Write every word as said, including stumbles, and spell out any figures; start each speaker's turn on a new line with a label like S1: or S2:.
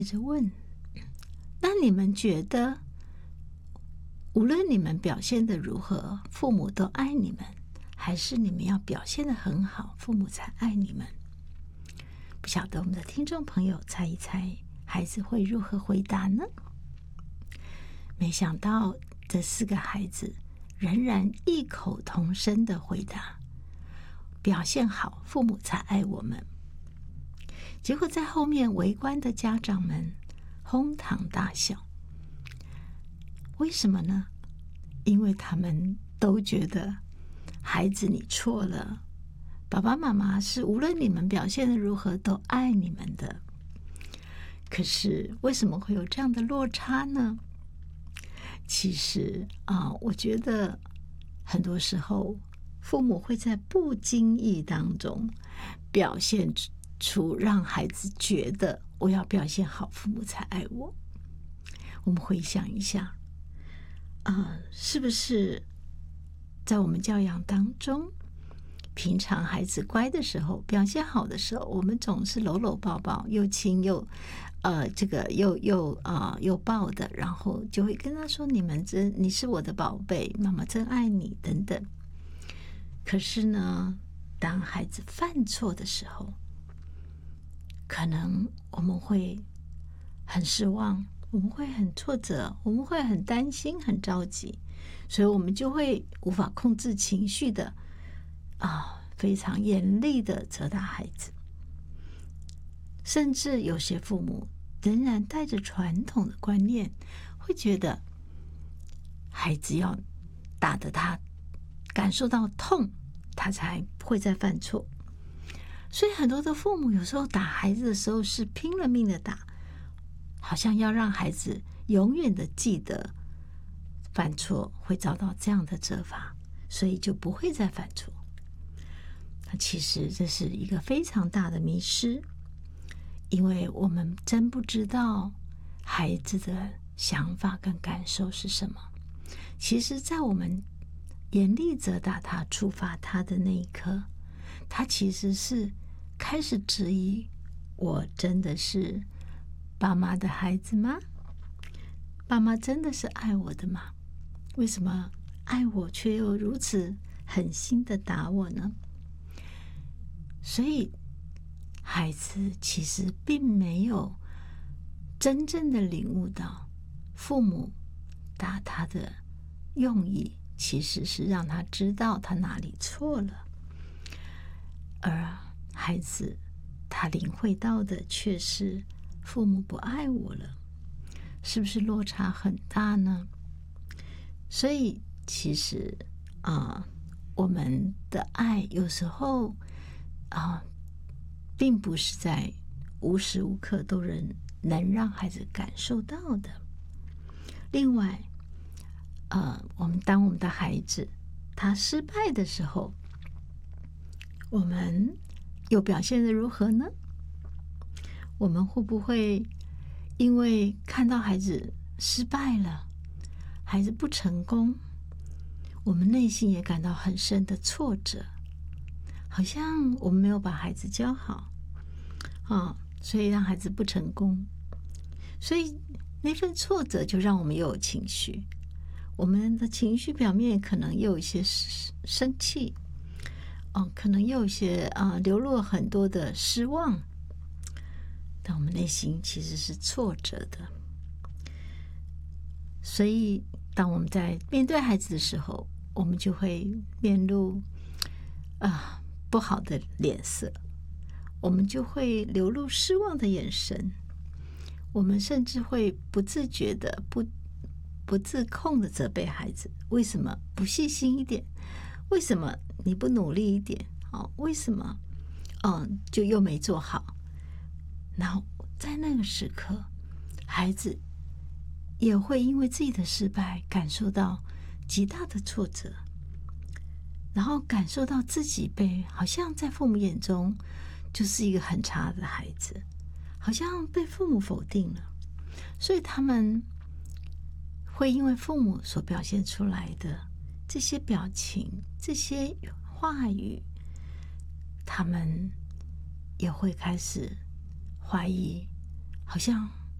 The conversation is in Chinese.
S1: 接着问，那你们觉得，无论你们表现的如何，父母都爱你们，还是你们要表现得很好，父母才爱你们？不晓得我们的听众朋友猜一猜，孩子会如何回答呢？没想到这四个孩子仍然异口同声的回答：表现好，父母才爱我们。结果在后面围观的家长们哄堂大笑。为什么呢？因为他们都觉得孩子你错了，爸爸妈妈是无论你们表现的如何都爱你们的。可是为什么会有这样的落差呢？其实啊，我觉得很多时候父母会在不经意当中表现出让孩子觉得我要表现好，父母才爱我。我们回想一下，呃，是不是在我们教养当中，平常孩子乖的时候，表现好的时候，我们总是搂搂抱抱，又亲又呃这个又又啊、呃、又抱的，然后就会跟他说：“你们真你是我的宝贝，妈妈真爱你”等等。可是呢，当孩子犯错的时候，可能我们会很失望，我们会很挫折，我们会很担心、很着急，所以我们就会无法控制情绪的啊，非常严厉的责打孩子。甚至有些父母仍然带着传统的观念，会觉得孩子要打得他感受到痛，他才不会再犯错。所以很多的父母有时候打孩子的时候是拼了命的打，好像要让孩子永远的记得犯错会遭到这样的责罚，所以就不会再犯错。其实这是一个非常大的迷失，因为我们真不知道孩子的想法跟感受是什么。其实在我们严厉责打他、处罚他的那一刻，他其实是开始质疑，我真的是爸妈的孩子吗？爸妈真的是爱我的吗？为什么爱我却又如此狠心的打我呢？所以孩子其实并没有真正的领悟到，父母打他的用意其实是让他知道他哪里错了，而孩子他领会到的却是父母不爱我了，是不是落差很大呢？所以其实啊、呃，我们的爱有时候啊、呃，并不是在无时无刻都能能让孩子感受到的。另外，呃，我们当我们的孩子他失败的时候，我们又表现得如何呢？我们会不会因为看到孩子失败了，孩子不成功，我们内心也感到很深的挫折，好像我们没有把孩子教好啊，所以让孩子不成功，所以那份挫折就让我们又有情绪，我们的情绪表面可能又有一些生气，哦，可能又有一些啊、呃、流露了很多的失望，但我们内心其实是挫折的。所以当我们在面对孩子的时候，我们就会面露啊、呃、不好的脸色，我们就会流露失望的眼神，我们甚至会不自觉的不不自控的责备孩子，为什么不细心一点？为什么你不努力一点？哦，为什么嗯就又没做好？然后在那个时刻，孩子也会因为自己的失败感受到极大的挫折，然后感受到自己被好像在父母眼中就是一个很差的孩子，好像被父母否定了，所以他们会因为父母所表现出来的这些表情、这些话语，他们也会开始怀疑，好像